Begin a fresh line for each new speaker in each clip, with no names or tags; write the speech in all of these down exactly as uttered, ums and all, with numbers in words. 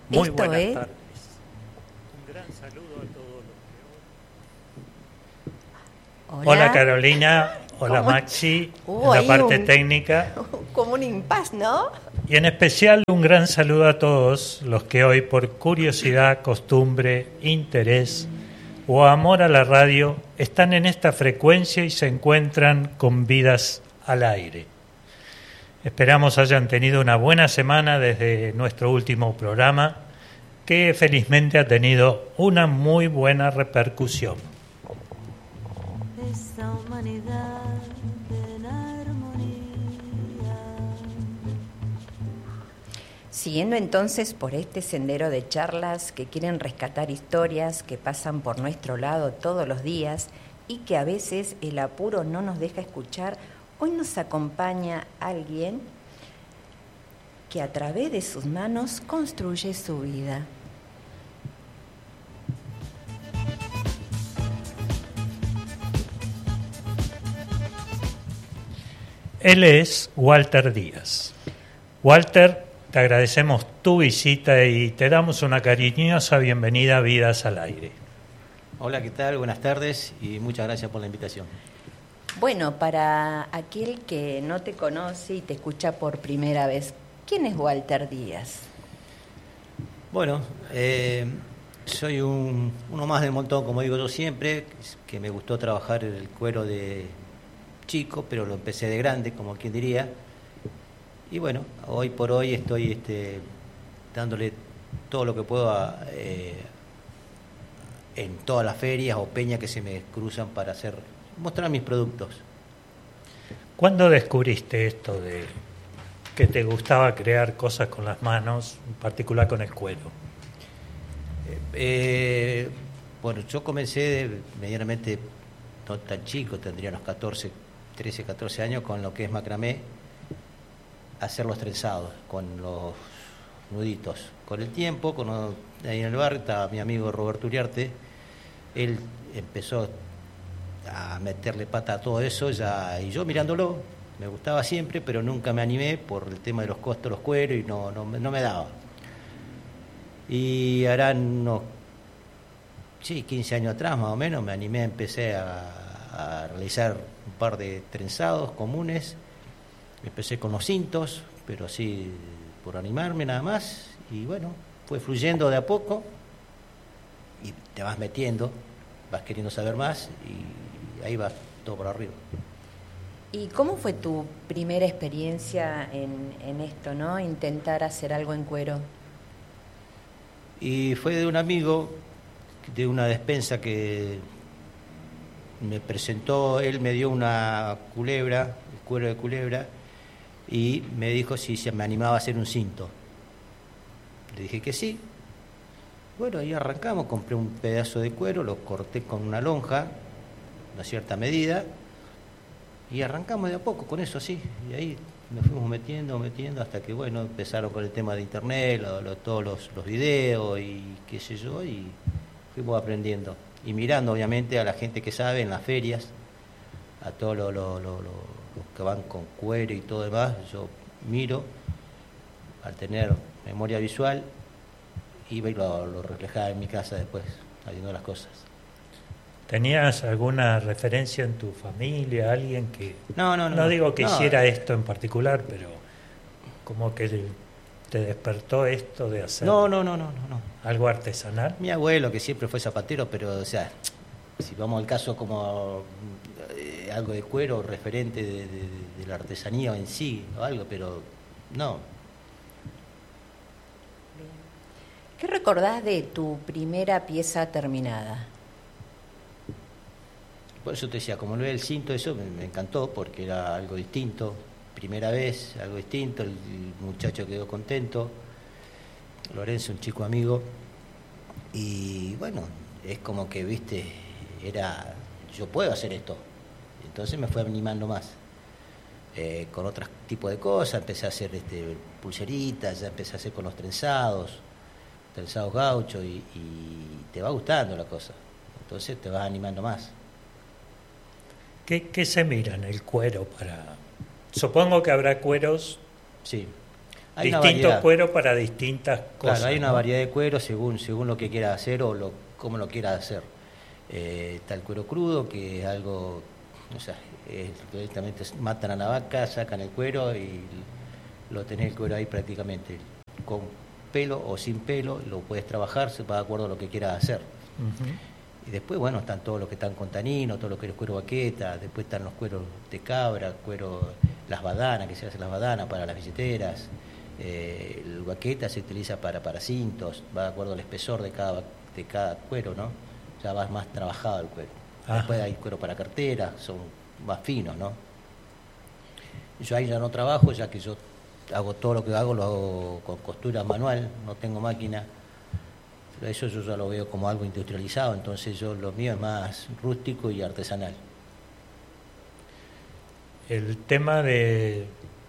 Muy
Esto
buenas
es...
tardes. Un gran saludo a todos los que...
Hola,
Hola Carolina, hola
¿Cómo?
Maxi,
Hubo
en la
ahí
parte
un-
técnica.
como un impas, ¿no?
Y en especial un gran saludo a todos los que hoy por curiosidad, costumbre, interés o amor a la radio están en esta frecuencia y se encuentran con vidas al aire. Esperamos hayan tenido una buena semana desde nuestro último programa, que felizmente ha tenido una muy buena repercusión.
Esa humanidad en armonía.
Siguiendo entonces por este sendero de charlas que quieren rescatar historias que pasan por nuestro lado todos los días y que a veces el apuro no nos deja escuchar, hoy nos acompaña alguien que a través de sus manos construye su vida.
Él es Walter Díaz. Walter, te agradecemos tu visita y te damos una cariñosa bienvenida a Vidas al Aire.
Hola, ¿qué tal? Buenas tardes y muchas gracias por la invitación.
Bueno, para aquel que no te conoce y te escucha por primera vez, ¿quién es Walter Díaz?
Bueno, eh, soy un, uno más del montón, como digo yo siempre, que me gustó trabajar el cuero de chico, pero lo empecé de grande, como quien diría. Y bueno, hoy por hoy estoy este, dándole todo lo que puedo a, eh, en todas las ferias o peñas que se me cruzan para hacer mostrar mis productos.
¿Cuándo descubriste esto de que te gustaba crear cosas con las manos, en particular con el cuero?
Eh, bueno, yo comencé de, medianamente no tan chico, tendría unos catorce, trece, catorce años, con lo que es macramé, hacer los trenzados, con los nuditos. Con el tiempo, con, ahí en el bar estaba mi amigo Roberto Uriarte, él empezó a meterle pata a todo eso, ya, y yo mirándolo, me gustaba siempre, pero nunca me animé por el tema de los costos de los cueros y no, no, no me daba. Y harán unos sí, quince años atrás más o menos, me animé, empecé a, a realizar un par de trenzados comunes. Empecé con los cintos, pero así por animarme nada más, y bueno, fue fluyendo de a poco y te vas metiendo, vas queriendo saber más y ahí va todo por arriba.
¿Y cómo fue tu primera experiencia en, en esto, no? Intentar hacer algo en cuero.
Y fue de un amigo de una despensa que me presentó, él me dio una culebra, el cuero de culebra, y me dijo si se me animaba a hacer un cinto. Le dije que sí. Bueno, ahí arrancamos, compré un pedazo de cuero, lo corté con una lonja, una cierta medida, y arrancamos de a poco con eso, sí. Y ahí nos fuimos metiendo, metiendo, hasta que, bueno, empezaron con el tema de internet, lo, lo, todos los, los videos y qué sé yo, y fuimos aprendiendo. Y mirando, obviamente, a la gente que sabe en las ferias, a todos los lo, lo, lo, los que van con cuero y todo demás, yo miro, al tener memoria visual, iba y lo, lo reflejaba en mi casa después, haciendo las cosas.
¿Tenías alguna referencia en tu familia, alguien que...
No, no, no.
No digo que
no.
hiciera esto en particular, pero como que te despertó esto de hacer
No, no, no, no, no, no.
algo artesanal.
Mi abuelo, que siempre fue zapatero, pero, o sea, si vamos al caso como eh, algo de cuero, referente de, de, de la artesanía en sí, o algo, pero no.
¿Qué recordás de tu primera pieza terminada?
Por eso te decía, como lo del cinto, eso me, me encantó, porque era algo distinto, primera vez, algo distinto, el, el muchacho quedó contento, Lorenzo, un chico amigo, y bueno, es como que, viste, era, yo puedo hacer esto, entonces me fue animando más, eh, con otros tipos de cosas, empecé a hacer este, pulseritas, ya empecé a hacer con los trenzados, trenzados gauchos, y, y te va gustando la cosa, entonces te vas animando más.
¿Qué, ¿Qué se mira en el cuero para...? Supongo que habrá cueros
Sí. Hay una
Distinto
variedad.
cuero para distintas cosas.
Claro, hay una
¿no?
variedad de cuero según según lo que quiera hacer o lo, cómo lo quiera hacer. Eh, está el cuero crudo, que es algo, o sea, es, directamente matan a la vaca, sacan el cuero y lo tenés el cuero ahí prácticamente. Con pelo o sin pelo, lo puedes trabajar, se va de acuerdo a lo que quieras hacer.
Ujú.
Y después, bueno, están todos los que están con tanino, todo lo que es cuero vaqueta, después están los cueros de cabra, cuero, las badanas, que se hacen las badanas para las billeteras. Eh, el vaqueta se utiliza para, para cintos, va de acuerdo al espesor de cada, de cada cuero, ¿no? Ya va más trabajado el cuero.
Ajá.
Después hay cuero para cartera, son más finos, ¿no? Yo ahí ya no trabajo, ya que yo hago todo lo que hago, lo hago con costura manual, no tengo máquina. Pero eso yo ya lo veo como algo industrializado, entonces yo lo mío es más rústico y artesanal.
El tema de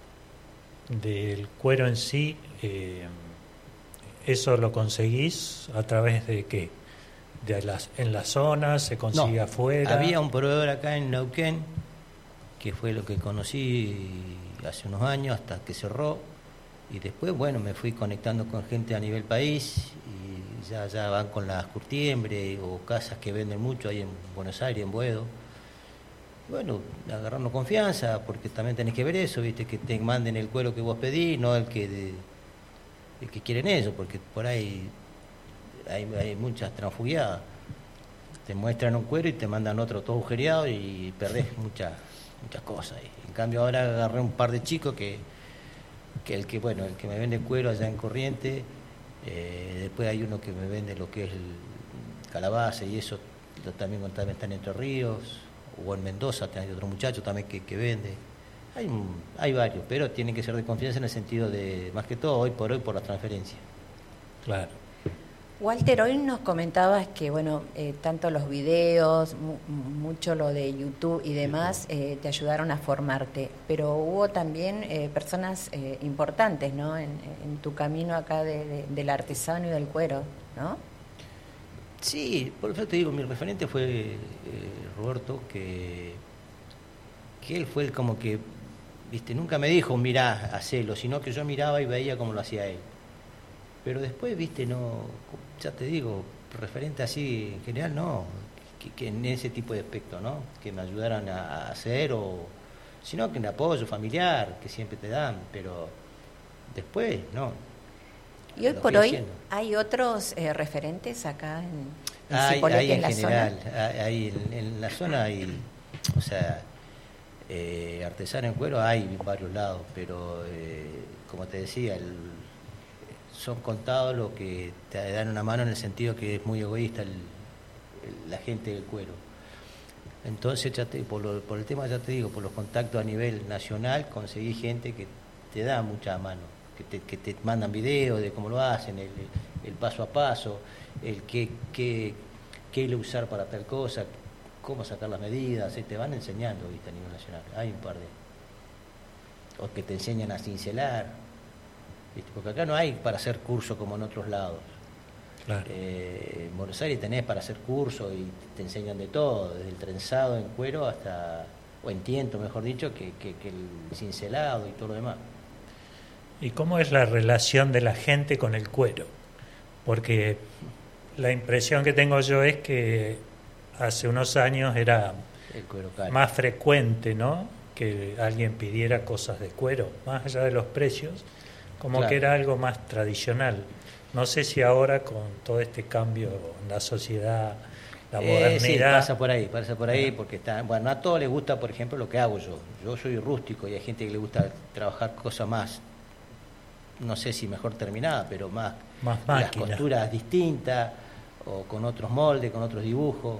del cuero en sí, eh, ¿eso lo conseguís a través de qué? De las, ¿En la zona? ¿Se consigue
No,
afuera?
había un proveedor acá en Neuquén, que fue lo que conocí hace unos años hasta que cerró, y después, bueno, me fui conectando con gente a nivel país, y ya, ya van con las curtiembres o casas que venden mucho ahí en Buenos Aires, en Boedo. Bueno, agarrarnos confianza, porque también tenés que ver eso, viste, que te manden el cuero que vos pedís, no el que, de, el que quieren ellos, porque por ahí hay, hay muchas transfugiadas. Te muestran un cuero y te mandan otro todo agujereado y perdés muchas muchas cosas. En cambio ahora agarré un par de chicos que, que el que bueno el que me vende cuero allá en Corriente, eh, después hay uno que me vende lo que es el calabaza y eso lo, también, también está en Entre Ríos, o en Mendoza hay otro muchacho también que, que vende. Hay, hay varios, pero tienen que ser de confianza en el sentido de, más que todo hoy por hoy, por la transferencia.
Claro.
Walter, hoy nos comentabas que, bueno, eh, tanto los videos, mu mucho lo de YouTube y demás, eh, te ayudaron a formarte, pero hubo también eh, personas eh, importantes, ¿no?, en, en tu camino acá de, de, del artesano y del cuero, ¿no?
Sí, por eso te digo, mi referente fue eh, Roberto, que, que él fue el como que, viste, nunca me dijo, mirá, hacelo, sino que yo miraba y veía cómo lo hacía él. Pero después, viste, no, ya te digo, referente así en general, no, que, que en ese tipo de aspecto, ¿no? Que me ayudaran a hacer, o sino que un apoyo familiar que siempre te dan, pero después, no.
Y hoy
Lo
por
fui
hoy,
haciendo.
¿hay otros eh, referentes acá en, en
Hay,
Cipolletti,
hay
en
en
la
general,
zona?
hay, hay en, en la zona hay, o sea, eh, artesano en cuero hay en varios lados, pero eh, como te decía, el, son contados los que te dan una mano en el sentido que es muy egoísta el, el, la gente del cuero. Entonces, ya te, por, lo, por el tema, ya te digo, por los contactos a nivel nacional, conseguí gente que te da mucha mano, que te, que te mandan videos de cómo lo hacen, el, el paso a paso, el qué, qué, qué usar para tal cosa, cómo sacar las medidas, se te van enseñando, ¿viste? A nivel nacional. Hay un par de... O que te enseñan a cincelar, ¿viste? Porque acá no hay para hacer curso como en otros lados.
Claro.
Eh, en Buenos Aires tenés para hacer curso y te enseñan de todo, desde el trenzado en cuero hasta, o en tiento, mejor dicho, que, que, que el cincelado y todo lo demás.
¿Y cómo es la relación de la gente con el cuero? Porque la impresión que tengo yo es que hace unos años era
El cuero caro.
más frecuente, ¿no?, que alguien pidiera cosas de cuero, más allá de los precios, como
Claro.
que era algo más tradicional. No sé si ahora con todo este cambio en la sociedad, la
Eh, sí,
modernidad...
pasa por ahí, pasa por ahí, porque está, bueno, a todos les gusta, por ejemplo, lo que hago yo. Yo soy rústico y hay gente que le gusta trabajar cosas más, no sé si mejor terminada, pero más,
Más
las
máquina.
costuras distintas, o con otros moldes, con otros dibujos.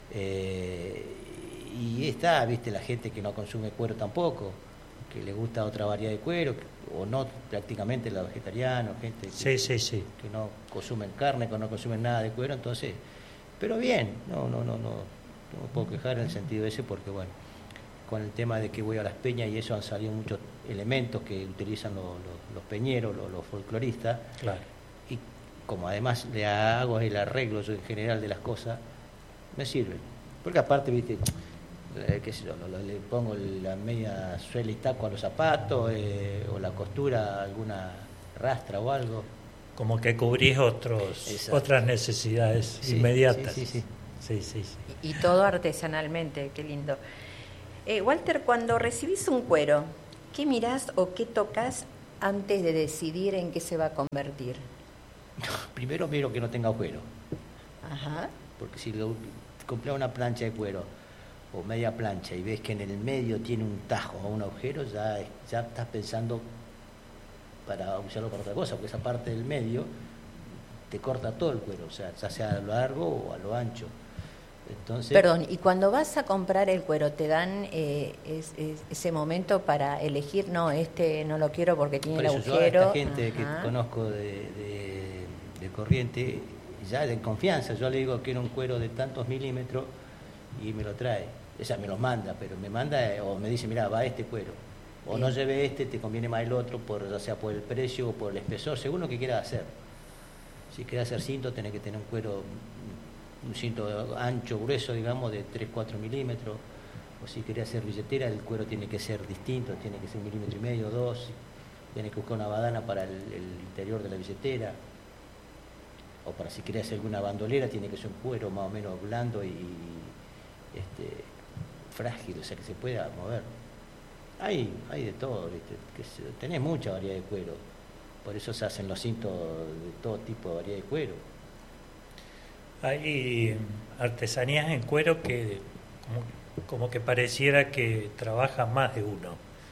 Eh, y está, viste, la gente que no consume cuero tampoco, que le gusta otra variedad de cuero, o no prácticamente los vegetarianos, gente que,
Sí, sí, sí.
que no consumen carne, que no consumen nada de cuero, entonces, pero bien, no, no, no, no, no me puedo quejar en el sentido ese, porque bueno, con el tema de que voy a las peñas y eso han salido muchos elementos que utilizan los, los, los peñeros, los, los folcloristas,
Claro.
y como además le hago el arreglo yo en general de las cosas, me sirven, porque aparte, viste, eh, qué sé yo, lo- lo- le pongo la media suela y taco a los zapatos, eh, o la costura a alguna rastra o algo.
Como que cubrís otros,
Exacto.
otras necesidades
Sí,
inmediatas.
sí, sí, sí.
Sí, sí, sí.
Y, y todo artesanalmente, qué lindo. Eh, Walter, cuando recibís un cuero, ¿qué mirás o qué tocas antes de decidir en qué se va a convertir?
Primero miro que no tenga agujero,
Ajá.
porque si lo, compras una plancha de cuero o media plancha y ves que en el medio tiene un tajo o un agujero, ya, ya estás pensando para usarlo para otra cosa, porque esa parte del medio te corta todo el cuero, o sea, ya sea a lo largo o a lo ancho. Entonces,
Perdón, y cuando vas a comprar el cuero, ¿te dan eh, es- es- ese momento para elegir, no, este no lo quiero porque tiene
por
el
eso yo a
agujero?
esta gente
Ajá.
que conozco de, de, de corriente, ya de confianza, yo le digo que era un cuero de tantos milímetros y me lo trae. O sea, me los manda, pero me manda eh, o me dice, mira, va este cuero. O
Bien.
no lleve este, te conviene más el otro, por, ya sea por el precio o por el espesor, según lo que quieras hacer. Si quieres hacer cinto, tenés que tener un cuero, un cinto ancho, grueso, digamos, de tres cuatro milímetros. O si querés hacer billetera, el cuero tiene que ser distinto, tiene que ser un milímetro y medio, dos. Tienes que buscar una badana para el, el interior de la billetera. O para si querés hacer alguna bandolera, tiene que ser un cuero más o menos blando y este, frágil, o sea que se pueda mover. Hay, hay de todo, ¿viste? Que se, tenés mucha variedad de cuero. Por eso se hacen los cintos de todo tipo de variedad de cuero.
Hay artesanías en cuero que como, como que pareciera que trabaja más de uno,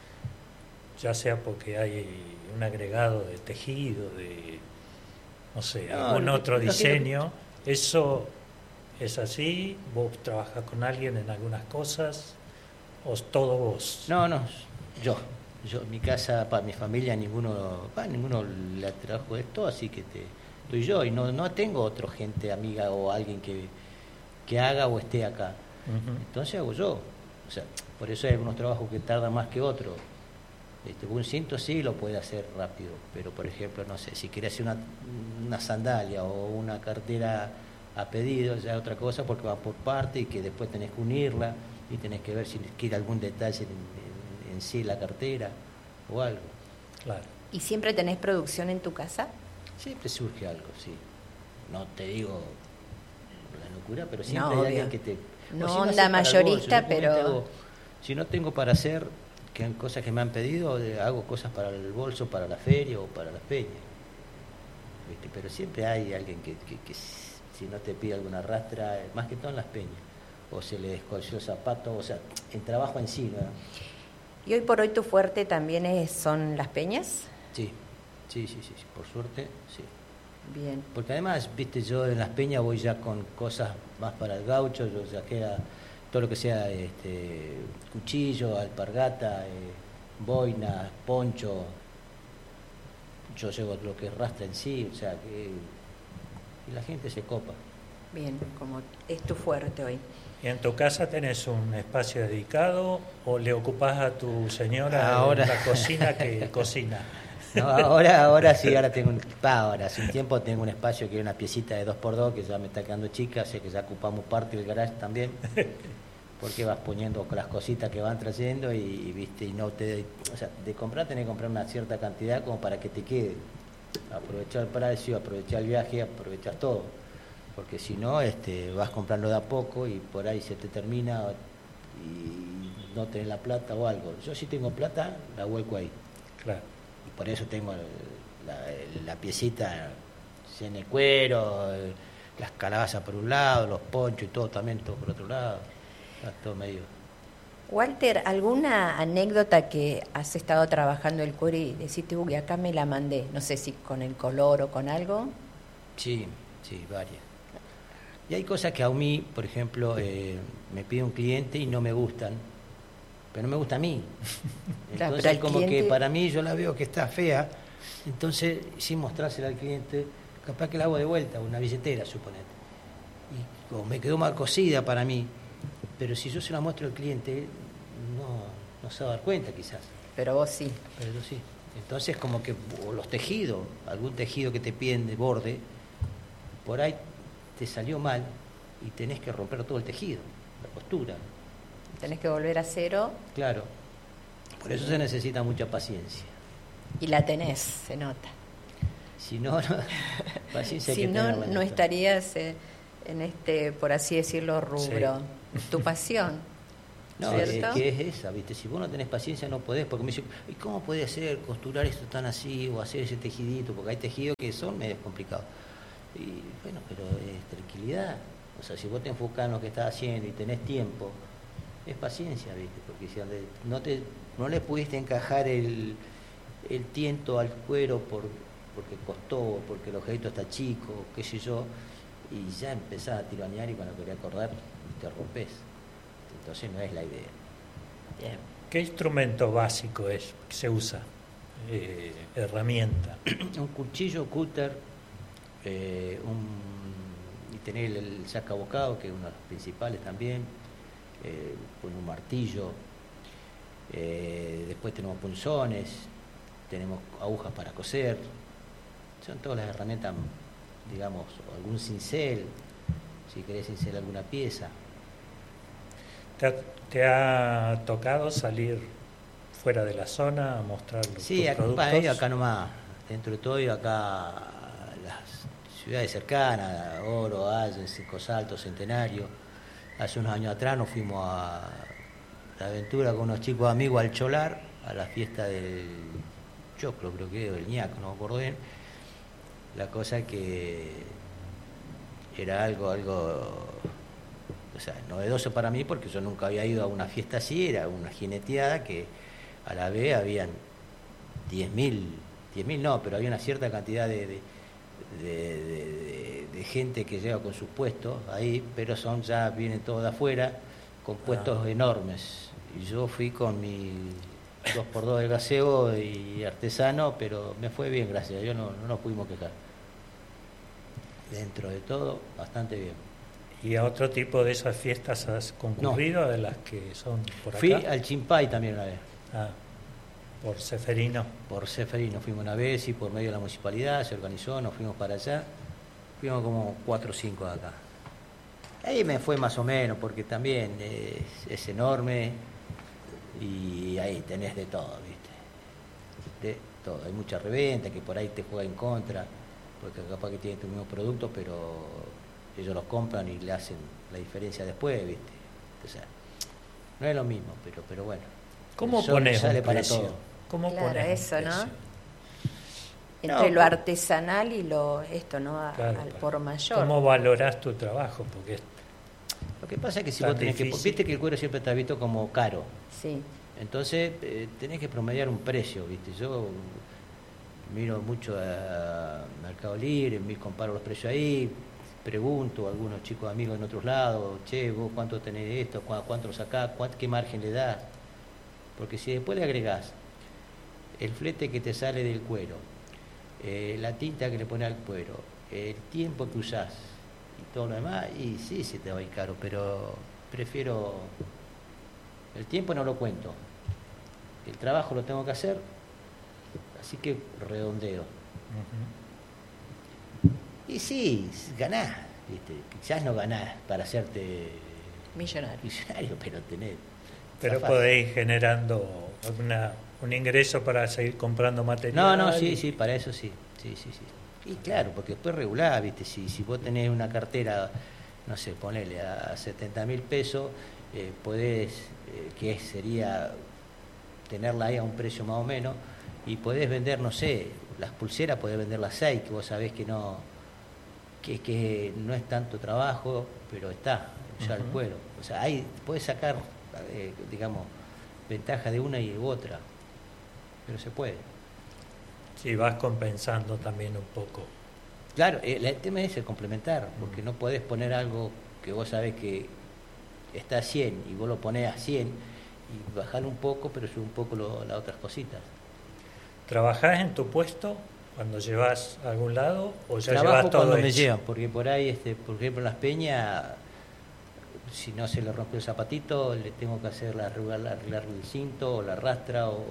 ya sea porque hay un agregado de tejido, de no sé,
No,
algún
lo que-
otro
lo que-
diseño. ¿Eso es así? ¿Vos trabajas con alguien en algunas cosas? ¿O es todo vos?
No, no, yo. Yo, en mi casa, para mi familia, ninguno, pa, ninguno le trabajo esto, así que te, estoy yo y no, no tengo otra gente, amiga o alguien que, que haga o esté acá.
Ujú.
Entonces hago yo. O sea, por eso hay algunos trabajos que tardan más que otros. Este, un cinto sí lo puede hacer rápido, pero por ejemplo, no sé, si quieres hacer una, una sandalia o una cartera a pedido, ya es otra cosa porque va por parte y que después tenés que unirla y tenés que ver si quiere algún detalle en, en- en sí la cartera o algo.
Claro.
¿Y siempre tenés producción en tu casa?
Siempre surge algo, sí. No te digo la locura, pero siempre
No,
hay
obvio.
alguien que te... o
No
si
onda
hace para el bolso,
mayorista,
yo
pero-
hago- si no tengo para hacer que cosas que me han pedido, eh, hago cosas para el bolso, para la feria o para las peñas. ¿Viste? Pero siempre hay alguien que, que, que si no te pide alguna rastra, eh, más que todo en las peñas, o se le descolció el zapato, o sea, el trabajo en sí, ¿no?
¿Y hoy por hoy tu fuerte también es, son las peñas?
Sí, sí, sí, sí, sí, por suerte, sí.
Bien.
Porque además, viste, yo en las peñas voy ya con cosas más para el gaucho, yo ya queda todo lo que sea este, cuchillo, alpargata, eh, boina, poncho, yo llevo lo que es rastra en sí, o sea que y la gente se copa.
Bien, como es tu fuerte hoy.
¿Y en tu casa tenés un espacio dedicado o le ocupás a tu señora
Ahora.
en la cocina que cocina?
No, ahora, ahora sí, ahora tengo un, pa, ahora hace un tiempo tengo un espacio que es una piecita de dos por dos que ya me está quedando chica, sé que ya ocupamos parte del garage también, porque vas poniendo las cositas que van trayendo y, y, viste y no te, o sea, de comprar tenés que comprar una cierta cantidad como para que te quede, aprovechar el precio, aprovechar el viaje, aprovechar todo, porque si no, este, vas comprando de a poco y por ahí se te termina y no tenés la plata o algo. Yo si tengo plata la vuelco ahí.
Claro.
Y por eso tengo la, la piecita en el cuero, eh, las calabazas por un lado, los ponchos y todo también, todo por otro lado. Está todo medio.
Walter, ¿alguna anécdota que has estado trabajando el cuero y deciste, uy, acá me la mandé? No sé si con el color o con algo.
Sí, sí, varias. Y hay cosas que a mí, por ejemplo, eh, me pide un cliente y no me gustan, pero no me gusta a mí.
Claro,
Entonces,
pero al
como
cliente-
que para mí yo la veo que está fea, entonces, sin mostrársela al cliente, capaz que la hago de vuelta, una billetera, suponete. Y como me quedó mal cosida para mí, pero si yo se la muestro al cliente, no, no se va a dar cuenta quizás,
Pero vos sí.
pero sí. Entonces, como que o los tejidos, algún tejido que te piden de borde, por ahí te salió mal y tenés que romper todo el tejido, la costura.
Tenés que volver a cero
Claro, por eso se necesita mucha paciencia.
y la tenés, se nota.
Si no, no paciencia hay
si
que
no,
tenerla.
no estarías eh, en este, por así decirlo, rubro. Sí. Tu pasión.
No,
¿cierto?
es que es esa, ¿viste? Si vos no tenés paciencia no podés, porque me dicen, ¿y cómo puede ser costurar esto tan así o hacer ese tejidito? Porque hay tejidos que son medio complicados. Y bueno, pero es tranquilidad. O sea, si vos te enfocás en lo que estás haciendo y tenés tiempo, es paciencia, ¿viste? Porque si no, te, no le pudiste encajar el, el tiento al cuero por, porque costó, porque el objeto está chico, qué sé yo, y ya empezás a tironear y cuando querés acordar te rompés. Entonces no es la idea.
Bien.
¿Qué instrumento básico es que se usa? Eh, herramienta.
Un cuchillo, cúter, eh, un, y tener el, el sacabocado, que es uno de los principales también, eh, con un martillo, eh, después tenemos punzones, tenemos agujas para coser, son todas las herramientas, digamos, algún cincel, si querés cincelar alguna pieza.
¿Te ha, ¿Te ha tocado salir fuera de la zona a mostrar los
sí,
tus
acá,
productos?
acá nomás, dentro de todo, y acá las ciudades cercanas, Oro, Allen, Cinco Saltos, Centenario. Hace unos años atrás nos fuimos a la aventura con unos chicos amigos al Cholar, a la fiesta del Choclo, creo que del ñaco, no me acuerdo bien. La cosa que era algo, algo, o sea, novedoso para mí, porque yo nunca había ido a una fiesta así, era una jineteada que a la vez habían diez mil, diez mil no, pero había una cierta cantidad de, de, de, de, de gente que llega con sus puestos ahí, pero son ya vienen todos de afuera, con puestos ah. enormes. Y yo fui con mi dos por dos de gaseo y artesano, pero me fue bien, gracias a Dios, no, no nos pudimos quejar. Dentro de todo, bastante bien.
¿Y a otro tipo de esas fiestas has concurrido, no. de las que son por acá?
Fui al Chimpay también una vez.
Ah, por Ceferino.
Por Ceferino fuimos una vez y por medio de la municipalidad se organizó, nos fuimos para allá. Fuimos como cuatro o cinco de acá. Ahí me fue más o menos, porque también es, es enorme y ahí tenés de todo, ¿viste? De todo. Hay mucha reventa que por ahí te juega en contra, porque capaz que tienen tu mismo producto, pero ellos los compran y le hacen la diferencia después, ¿viste? O sea, no es lo mismo, pero pero bueno.
¿Cómo pones
sale
un
para
precio?
todo.
¿Cómo claro, pones eso, ¿no?
No,
Entre lo artesanal y lo esto, ¿no? A,
claro,
al por mayor.
¿Cómo valorás tu trabajo? Porque
lo que pasa es que si vos tenés que, viste que el cuero siempre está visto como caro.
Sí.
Entonces eh, tenés que promediar un precio, ¿viste? Yo miro mucho a Mercado Libre, me comparo los precios ahí, pregunto a algunos chicos amigos en otros lados, che, vos cuánto tenés de esto, cuánto lo sacás, qué margen le das. Porque si después le agregás el flete que te sale del cuero, eh, la tinta que le pones al cuero, el tiempo que usás y todo lo demás, y sí, se te va a ir caro, pero prefiero... El tiempo no lo cuento, el trabajo lo tengo que hacer, así que redondeo. Uh-huh. Y sí, ganás, ¿viste? Quizás no ganás para hacerte
millonario,
millonario pero tenés...
Pero podéis ir generando una, un ingreso para seguir comprando material.
No, no, sí, sí, para eso sí, sí, sí, sí. Y claro, porque después regular, ¿viste? Si, si vos tenés una cartera, no sé, ponele a setenta mil pesos, eh, podés, eh, que sería tenerla ahí a un precio más o menos, y podés vender, no sé, las pulseras podés vender las seis, que vos sabés que no, que, que no es tanto trabajo, pero está, ya uh-huh. el cuero. O sea, ahí podés sacar, eh, digamos, ventaja de una y de otra, pero se puede.
Sí, vas compensando también un poco.
Claro, el tema es el complementar, porque no podés poner algo que vos sabés que está a cien y vos lo ponés a cien y bajarlo un poco, pero sube un poco lo, las otras cositas.
¿Trabajás en tu puesto cuando llevas a algún lado o ya
Trabajo
llevas todo
cuando
hecho?
Me llevan, porque por ahí, este, por ejemplo, en Las Peñas, si no se le rompió el zapatito, le tengo que hacer la, arreglar el cinto o la rastra o,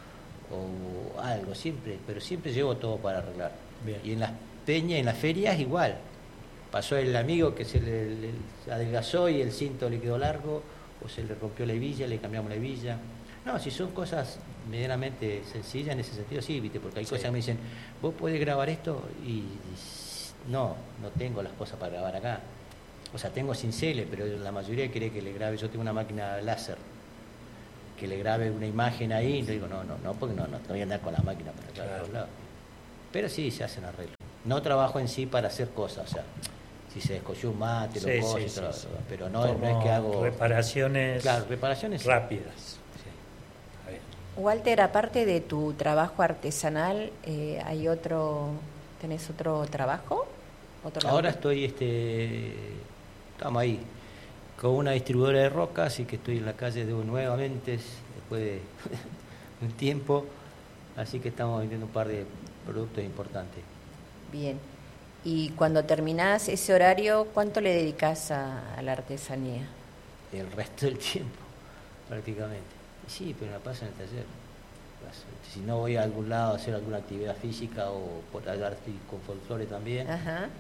o algo, siempre, pero siempre llevo todo para arreglar. Bien. Y en Las Peñas, en las ferias, igual. Pasó el amigo que se le, le adelgazó y el cinto le quedó largo, o se le rompió la hebilla, le cambiamos la hebilla. No, si son cosas medianamente sencillas en ese sentido, sí, viste, porque hay
Sí.
cosas que me dicen, vos podés grabar esto y no, no tengo las cosas para grabar acá. O sea, tengo cincele, pero la mayoría quiere que le grabe, yo tengo una máquina láser, que le grabe una imagen ahí, y le digo, no, no, no, porque no, no te voy a andar con la máquina para acá,
Claro.
para todos lados. Pero sí, se hacen arreglos. No trabajo en sí para hacer cosas, o sea, si se descosió un mate,
Sí,
lo coso
sí,
y
sí,
todo,
sí.
pero no, no
Como
es que hago...
reparaciones
Claro, reparaciones sí.
rápidas. Sí. Está bien.
Walter, aparte de tu trabajo artesanal, eh, ¿hay otro, tenés otro trabajo? ¿Otro
Ahora
laburo?
estoy, este, estamos ahí, con una distribuidora de roca, así que estoy en la calle de nuevamente, después de un tiempo, así que estamos vendiendo un par de productos importantes.
Bien. Y cuando terminás ese horario, ¿cuánto le dedicas a, a la artesanía?
El resto del tiempo, prácticamente. Y sí, pero la paso en el taller. Paso. Si no voy a algún lado a hacer alguna actividad física o por allá estoy con folclore también,
Ajá.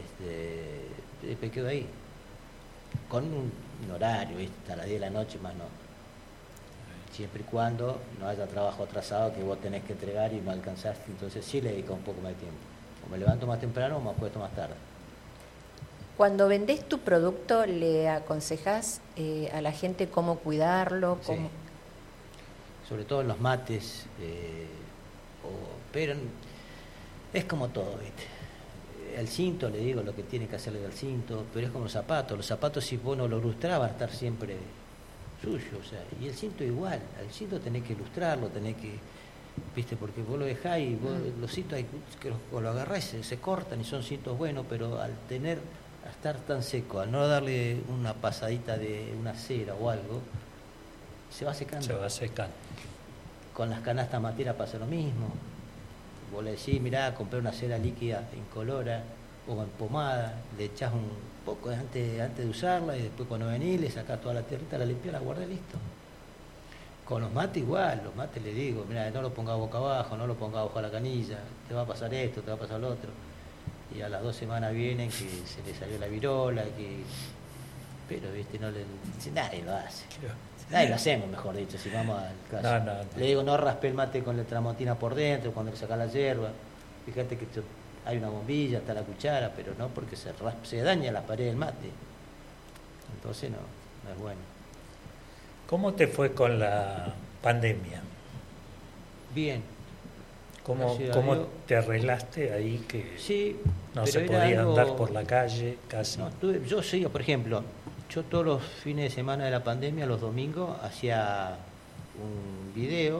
este, me quedo ahí. Con un, un horario, ¿viste? Hasta las diez de la noche más no. Siempre y cuando no haya trabajo atrasado que vos tenés que entregar y no alcanzaste, entonces sí le dedico un poco más de tiempo. O me levanto más temprano o me acuesto más tarde.
Cuando vendés tu producto, ¿le aconsejás eh, a la gente cómo cuidarlo?
Sí.
Cómo...
Sobre todo en los mates, eh, o, pero en- es como todo, ¿viste? El cinto, le digo lo que tiene que hacerle al cinto, pero es como los zapatos. Los zapatos, si vos no lo lustrás, va a estar siempre suyo, o sea, y el cinto igual. El cinto tenés que ilustrarlo, tenés que, ¿viste? Porque vos lo dejás y vos,
Mm.
los cintos hay que los, o lo agarrás y se, se cortan y son cintos buenos, pero al tener, a estar tan seco, al no darle una pasadita de una cera o algo, se va secando.
Se va secando.
Con las canastas materas pasa lo mismo. Vos le decís, mirá, compré una cera líquida incolora o en pomada, le echás un poco antes, antes de usarla y después cuando venís le sacás toda la tierrita, la limpiás, la guardás y listo. Con los mates igual, los mates le digo, mirá, no lo pongas boca abajo, no lo pongas bajo la canilla, te va a pasar esto, te va a pasar lo otro. Y a las dos semanas vienen que se le salió la virola, que... Pero, viste, no le... nadie lo hace. Nadie lo hacemos, mejor dicho, si vamos al caso.
No, no, no.
Le digo, no raspe el mate con la tramontina por dentro, cuando le sacas la hierba. Fíjate que esto- hay una bombilla, está la cuchara, pero no porque se, ras- se daña la pared del mate. Entonces no, no es bueno.
¿Cómo te fue con la pandemia?
Bien,
¿Cómo,
Gracias a
cómo
Dios.
te arreglaste ahí que
sí.
no
pero
se
era
podía
algo-
andar por la calle casi?
No, tuve- yo sí, por ejemplo, yo todos los fines de semana de la pandemia, los domingos, hacía un video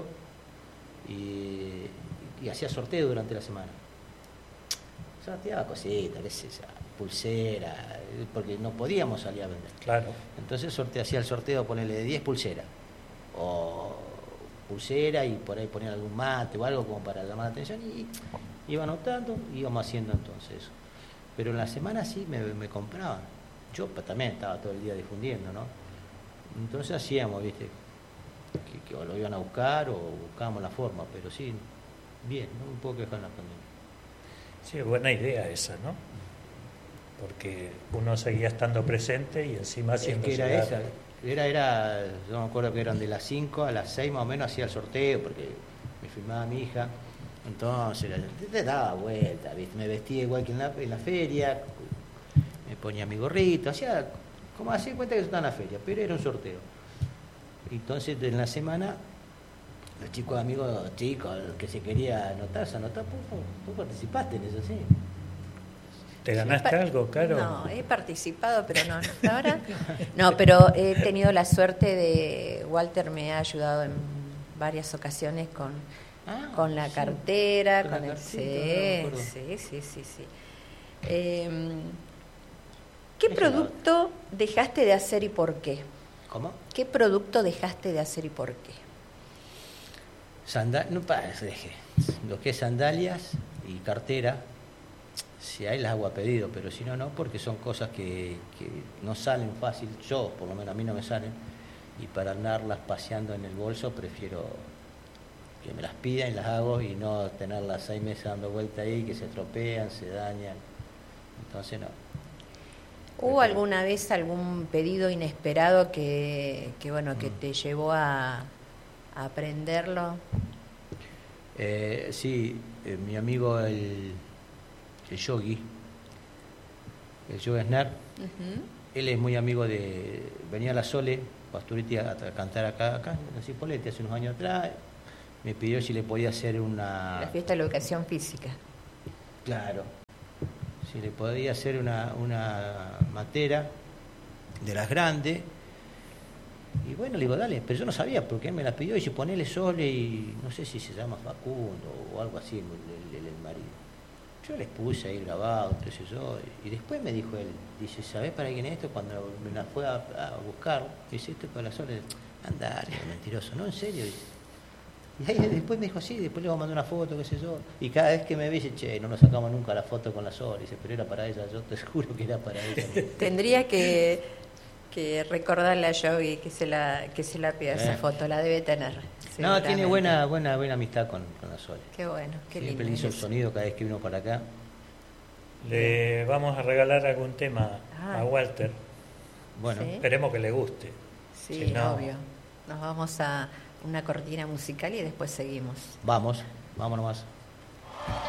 y, y hacía sorteo durante la semana. Sorteaba cositas, qué sé yo, pulsera, eh, porque no podíamos salir a vender.
Claro.
Entonces sorte, hacía el sorteo, ponerle de diez pulseras, o pulsera y por ahí poner algún mate o algo como para llamar la atención y iba anotando y íbamos haciendo entonces eso. Pero en la semana sí me, me compraban. Yo pues, también estaba todo el día difundiendo, ¿no? Entonces hacíamos, ¿viste? Que, que o lo iban a buscar o buscábamos la forma, pero sí, bien, no me puedo quejar en la pandemia.
Sí, buena idea esa, ¿no? Porque uno seguía estando presente y encima
Es
haciendo
que era
llegar-
esa, era, era, yo me acuerdo que eran de las cinco a las seis más o menos hacía el sorteo, porque me filmaba mi hija, entonces te, te daba vuelta, ¿viste? Me vestía igual que en la, en la feria, me ponía mi gorrito, hacía como hacía cuenta que yo estaba en la feria, pero era un sorteo. Entonces en la semana, los chicos amigos chicos, el que se quería anotar, se anotó, tú, tú participaste en eso, sí.
¿Te ganaste
Pa-
algo, Caro?
No, he participado, pero no, hasta ahora. No, pero he tenido la suerte de. Walter me ha ayudado en varias ocasiones con,
Ah,
con la
sí,
cartera,
con
con,
la
el.
cartita, no me
Sí,
acuerdo.
sí, sí, sí. sí. Eh, ¿Qué
Ese
producto dejaste de hacer y por qué?
¿Cómo?
¿Qué producto dejaste de hacer y por qué?
Sanda- no, pa, dejé. Lo que es sandalias y cartera, si hay las hago a pedido, pero si no, no, porque son cosas que, que no salen fácil. Yo, por lo menos a mí no me salen. Y para andarlas paseando en el bolso, prefiero que me las pidan y las hago y no tenerlas seis meses dando vuelta ahí, que se estropean, se dañan. Entonces, no.
¿Hubo alguna vez algún pedido inesperado que, que bueno, que te llevó a, a aprenderlo?
Eh, sí, eh, mi amigo el, el Yogi, el Yogi Esner,
Uh-huh.
él es muy amigo de... Venía a la Sole, Pastoretti, a, a cantar acá, acá en Cipolletti hace unos años atrás. Me pidió si le podía hacer una...
La fiesta de la educación física.
Claro, si le podía hacer una, una matera de las grandes. Y bueno, le digo, dale, pero yo no sabía porque él me la pidió y si ponele Sole y no sé si se llama Facundo o algo así, el, el, el marido. Yo les puse ahí grabado, qué sé yo, y después me dijo él, dice, ¿sabés para quién es esto? Cuando me la fue a, a buscar, dice, esto es para la Sole, anda, mentiroso, ¿no? En serio, dice. Y ahí después me dijo, sí, después le voy a mandar una foto, qué sé yo. Y cada vez que me ve, dice, che, no nos sacamos nunca la foto con la Sole. Dice, pero era para ella, yo te juro que era para ella.
Tendría que, que recordarle a Yogi que se la, que se la pida
Eh.
esa foto, la debe tener.
No,
seguramente.
tiene buena, buena, buena amistad con, con la Sole.
Qué bueno, qué lindo.
Siempre le hizo el
eso.
sonido cada vez que vino para acá.
Le vamos a regalar algún tema
Ah.
a Walter.
Bueno,
Sí.
Esperemos que le guste.
Sí,
Si no-
obvio. Nos vamos a una cortina musical y después seguimos.
vamos, vamos nomás.